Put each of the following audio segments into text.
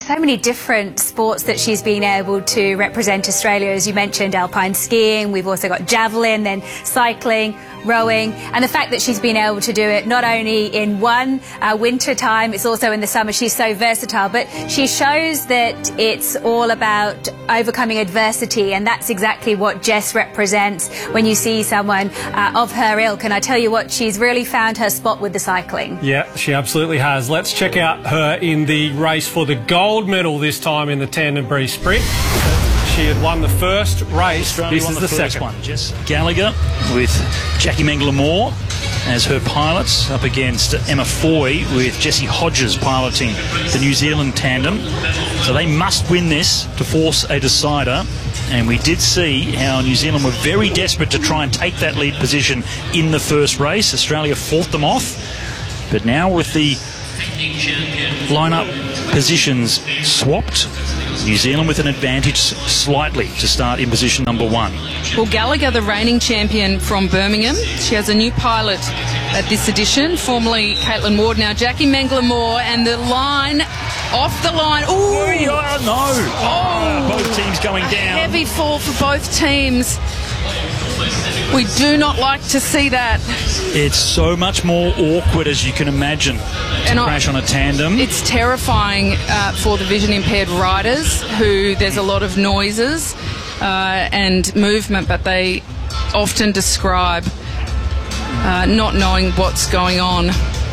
so many different sports that she's been able to represent Australia. As you mentioned, alpine skiing, we've also got javelin, then cycling, rowing, and the fact that she's been able to do it not only in one winter time, it's also in the summer. She's so versatile, but she shows that it's all about overcoming adversity, and that's exactly what Jess represents when you see someone of her ilk. And I tell you what, she's really found her spot with the cycling. Yeah, she absolutely has. Let's check out her in the race for the gold medal this time in the tandem breeze sprint. She had won the first race. This is the second one. Jess Gallagher with Jackie Mengler-Moore as her pilots, up against Emma Foy with Jessie Hodges piloting the New Zealand tandem. So they must win this to force a decider. And we did see how New Zealand were very desperate to try and take that lead position in the first race. Australia fought them off. But now with the lineup positions swapped, New Zealand with an advantage slightly to start in position number 1. Well, Gallagher, the reigning champion from Birmingham, she has a new pilot at this edition, formerly Caitlin Ward, now Jackie Mengler-Moore, and the line, off the line. Ooh! Oh, no! Oh! Both teams going down. Heavy fall for both teams. We do not like to see that. It's so much more awkward, as you can imagine, to crash on a tandem. It's terrifying for the vision impaired riders, who there's a lot of noises and movement, but they often describe not knowing what's going on.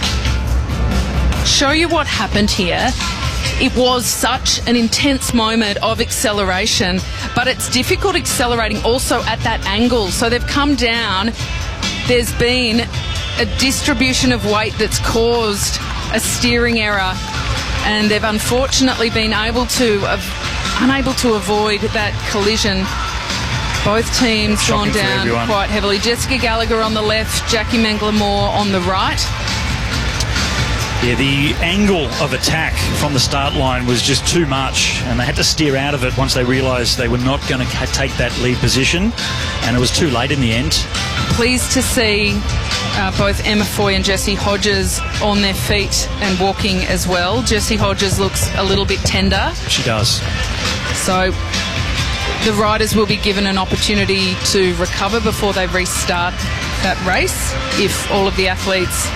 Show you what happened here. It was such an intense moment of acceleration, but it's difficult accelerating also at that angle. So they've come down. There's been a distribution of weight that's caused a steering error, and they've unfortunately been unable to avoid that collision. Both teams gone down quite heavily. Jessica Gallagher on the left, Jackie Mengler-Moore on the right. Yeah, the angle of attack from the start line was just too much, and they had to steer out of it once they realised they were not going to take that lead position, and it was too late in the end. Pleased to see both Emma Foy and Jessie Hodges on their feet and walking as well. Jessie Hodges looks a little bit tender. She does. So the riders will be given an opportunity to recover before they restart that race, if all of the athletes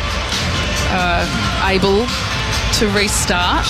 able to restart.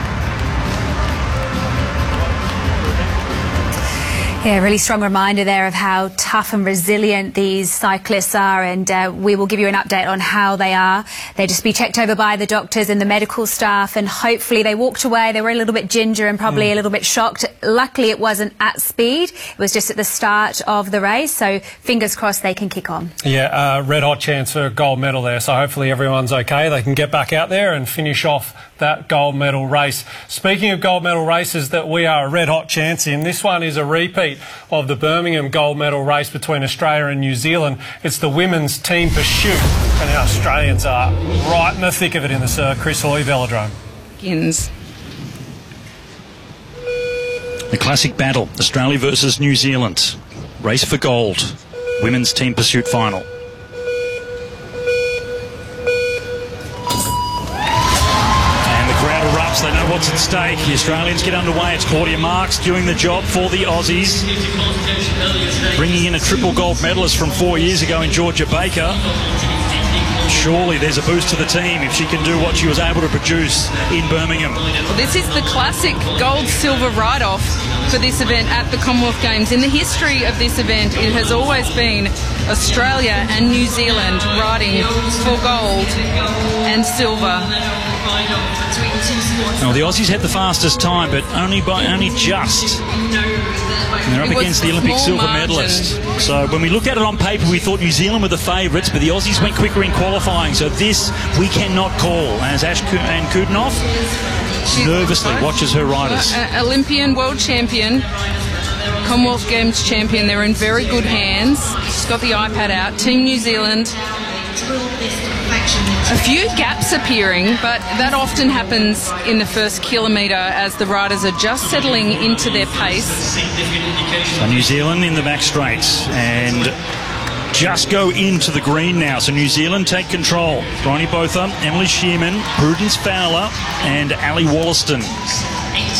Yeah, a really strong reminder there of how tough and resilient these cyclists are, and we will give you an update on how they are. They just be checked over by the doctors and the medical staff, and hopefully they walked away. They were a little bit ginger and probably a little bit shocked. Luckily it wasn't at speed. It was just at the start of the race, so fingers crossed they can kick on. Yeah, red hot chance for a gold medal there, so hopefully everyone's okay. They can get back out there and finish off that gold medal race. Speaking of gold medal races that we are a red hot chance in, this one is a repeat of the Birmingham gold medal race between Australia and New Zealand. It's the women's team pursuit, and our Australians are right in the thick of it in the Sir Chris Hoy Velodrome. The classic battle, Australia versus New Zealand. Race for gold. Women's team pursuit final. They know what's at stake. The Australians get underway. It's Claudia Marks doing the job for the Aussies. Bringing in a triple gold medalist from 4 years ago in Georgia Baker. Surely there's a boost to the team if she can do what she was able to produce in Birmingham. Well, this is the classic gold-silver write-off for this event at the Commonwealth Games. In the history of this event, it has always been Australia and New Zealand riding for gold and silver. Well, the Aussies had the fastest time, but only just. And they're up against the Olympic silver medalist. So when we look at it on paper, we thought New Zealand were the favourites, but the Aussies went quicker in qualifying. So this we cannot call. As Ann Kudinoff nervously watches her riders. Olympian, world champion, Commonwealth Games champion. They're in very good hands. She's got the iPad out. Team New Zealand. A few gaps appearing, but that often happens in the first kilometre as the riders are just settling into their pace. So New Zealand in the back straights and just go into the green now. So New Zealand take control. Bryony Botha, Emily Shearman, Prudence Fowler and Ali Wollaston.